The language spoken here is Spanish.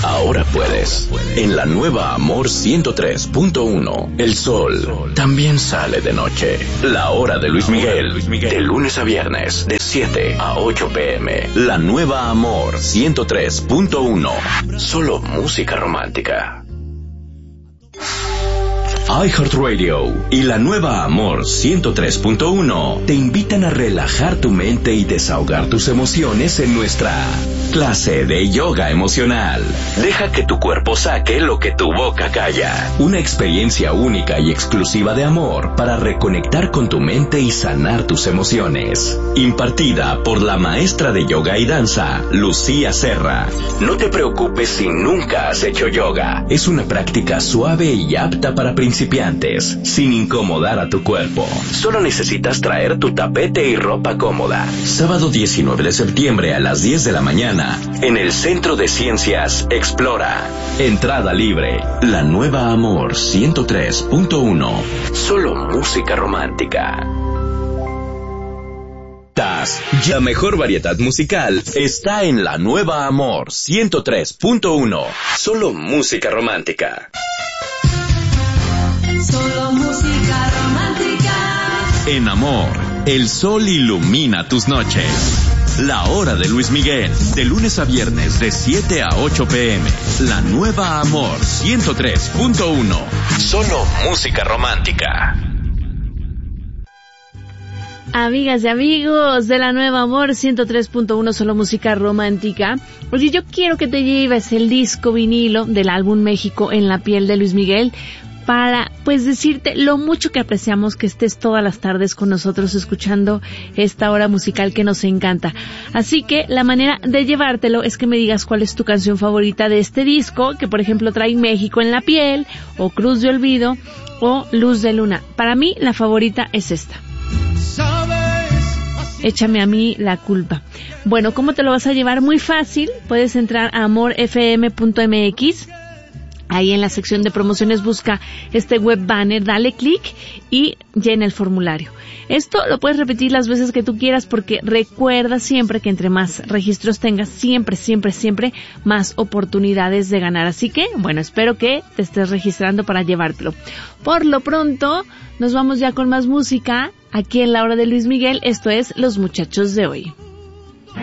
ahora puedes. En la nueva Amor 103.1, el sol también sale de noche. La hora de Luis Miguel, de lunes a viernes, de 7 a 8 p.m. La nueva Amor 103.1, solo música romántica. iHeartRadio y la nueva Amor 103.1 te invitan a relajar tu mente y desahogar tus emociones en nuestra clase de yoga emocional. Deja que tu cuerpo saque lo que tu boca calla. Una experiencia única y exclusiva de amor para reconectar con tu mente y sanar tus emociones. Impartida por la maestra de yoga y danza, Lucía Serra. No te preocupes si nunca has hecho yoga. Es una práctica suave y apta para principiantes, sin incomodar a tu cuerpo. Solo necesitas traer tu tapete y ropa cómoda. Sábado 19 de septiembre a las 10 de la mañana, en el Centro de Ciencias Explora. Entrada libre. La nueva Amor 103.1. Solo música romántica. La mejor variedad musical está en la nueva Amor 103.1. Solo música romántica. Solo música romántica. En Amor, el sol ilumina tus noches. La hora de Luis Miguel, de lunes a viernes de 7 a 8 p.m. La nueva Amor 103.1. Solo música romántica. Amigas y amigos de la nueva Amor 103.1, solo música romántica. Oye, yo quiero que te lleves el disco vinilo del álbum México en la piel de Luis Miguel, para pues decirte lo mucho que apreciamos que estés todas las tardes con nosotros escuchando esta hora musical que nos encanta. Así que la manera de llevártelo es que me digas cuál es tu canción favorita de este disco, que por ejemplo trae México en la piel, o Cruz de Olvido, o Luz de Luna. Para mí la favorita es esta. Échame a mí la culpa. Bueno, ¿cómo te lo vas a llevar? Muy fácil. Puedes entrar a amorfm.mx. Ahí en la sección de promociones busca este web banner, dale clic y llena el formulario. Esto lo puedes repetir las veces que tú quieras, porque recuerda siempre que entre más registros tengas, siempre más oportunidades de ganar. Así que, bueno, espero que te estés registrando para llevártelo. Por lo pronto, nos vamos ya con más música aquí en la hora de Luis Miguel. Esto es Los Muchachos de Hoy.